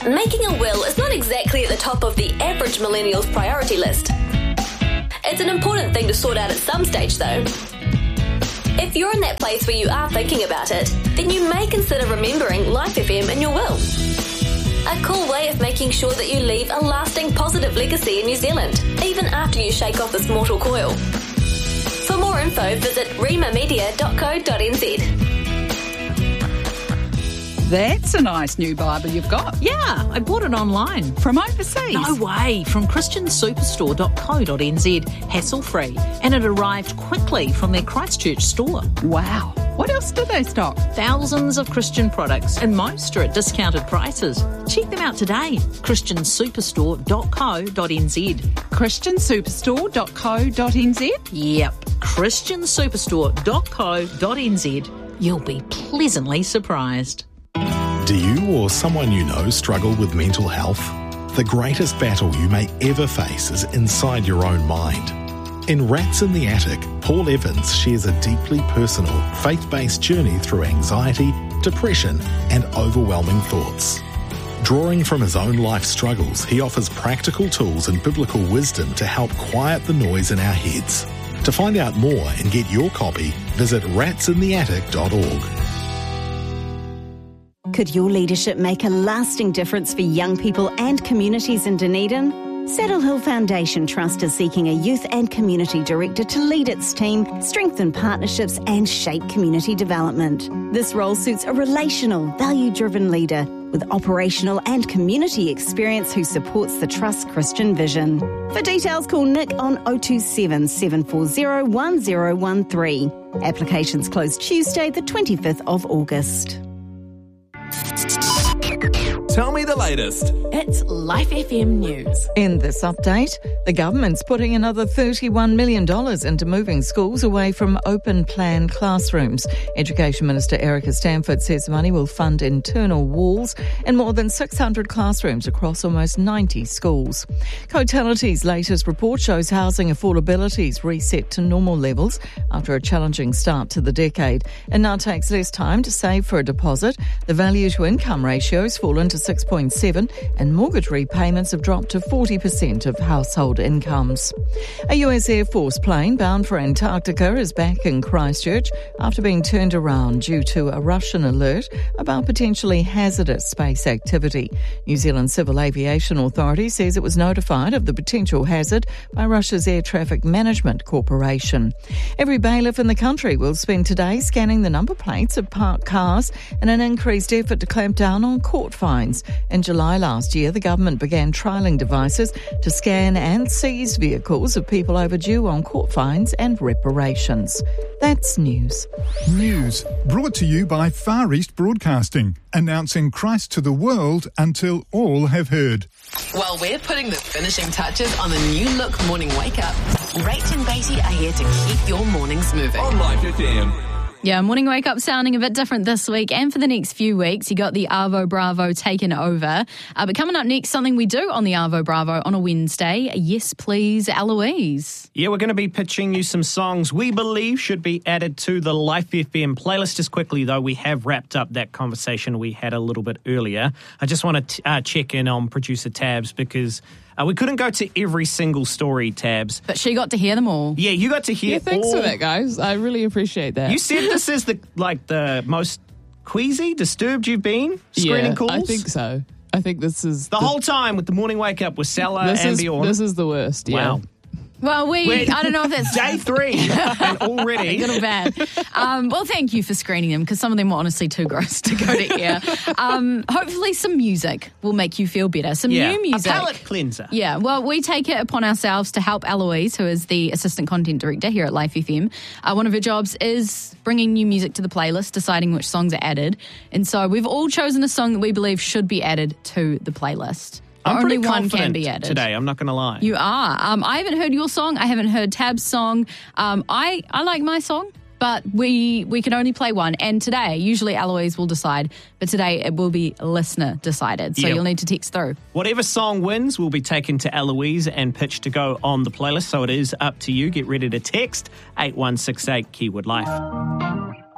Making a will is not exactly at the top of the average millennial's priority list. It's an important thing to sort out at some stage, though. If you're in that place where you are thinking about it, then you may consider remembering Life FM in your will. A cool way of making sure that you leave a lasting positive legacy in New Zealand, even after you shake off this mortal coil. For more info, visit rimamedia.co.nz. That's a nice new Bible you've got. Yeah, I bought it online. From overseas? No way, from christiansuperstore.co.nz, hassle-free. And it arrived quickly from their Christchurch store. Wow. What else do they stock? Thousands of Christian products, and most are at discounted prices. Check them out today. christiansuperstore.co.nz. christiansuperstore.co.nz? Yep, christiansuperstore.co.nz. You'll be pleasantly surprised. Do you or someone you know struggle with mental health? The greatest battle you may ever face is inside your own mind. In Rats in the Attic, Paul Evans shares a deeply personal, faith-based journey through anxiety, depression, and overwhelming thoughts. Drawing from his own life struggles, he offers practical tools and biblical wisdom to help quiet the noise in our heads. To find out more and get your copy, visit ratsintheattic.org. Could your leadership make a lasting difference for young people and communities in Dunedin? Saddle Hill Foundation Trust is seeking a youth and community director to lead its team, strengthen partnerships and shape community development. This role suits a relational, value-driven leader with operational and community experience who supports the Trust's Christian vision. For details, call Nick on 027 740 1013. Applications close Tuesday, the 25th of August. Tell me the latest. It's Life FM News. In this update, the government's putting another $31 million into moving schools away from open plan classrooms. Education Minister Erica Stanford says the money will fund internal walls and more than 600 classrooms across almost 90 schools. Cotality's latest report shows housing affordability's reset to normal levels after a challenging start to the decade. It now takes less time to save for a deposit. The value to income ratio's fallen to 6.7 and mortgage repayments have dropped to 40% of household incomes. A US Air Force plane bound for Antarctica is back in Christchurch after being turned around due to a Russian alert about potentially hazardous space activity. New Zealand Civil Aviation Authority says it was notified of the potential hazard by Russia's Air Traffic Management Corporation. Every bailiff in the country will spend today scanning the number plates of parked cars in an increased effort to clamp down on court fines. In July last year, the government began trialling devices to scan and seize vehicles of people overdue on court fines and reparations. That's news. News brought to you by Far East Broadcasting, announcing Christ to the world until all have heard. While we're putting the finishing touches on the new look morning wake up, Rach and Beatty are here to keep your mornings moving. On Life FM. Yeah, morning wake up sounding a bit different this week and for the next few weeks. You got the Arvo Bravo taken over. But coming up next, something we do on the Arvo Bravo on a Wednesday. Yes, please, Eloise. Yeah, we're going to be pitching you some songs we believe should be added to the Life FM playlist. Just quickly, though, we have wrapped up that conversation we had a little bit earlier. I just want to check in on producer Tabs because we couldn't go to every single story, Tabs. But she got to hear them all. Yeah, you got to hear thanks for that, guys. I really appreciate that. You said this is the most queasy, disturbed you've been screening calls? I think so. I think this is... The whole time with the morning wake up with Salah and Bjorn. This is the worst, yeah. Wow. Well, I don't know if that's... Day 3 and already. A little bad. Well, thank you for screening them because some of them were honestly too gross to go to air. Hopefully some music will make you feel better. Some new music. A palate cleanser. Yeah, well, we take it upon ourselves to help Eloise, who is the Assistant Content Director here at Life FM. One of her jobs is bringing new music to the playlist, deciding which songs are added. And so we've all chosen a song that we believe should be added to the playlist. I'm Only pretty one can confident be added today, I'm not going to lie. You are. I haven't heard your song. I haven't heard Tab's song. I like my song, but we can only play one. And today, usually Eloise will decide, but today it will be listener decided. So you'll need to text through. Whatever song wins will be taken to Eloise and pitched to go on the playlist. So it is up to you. Get ready to text 8168 Keyword Life.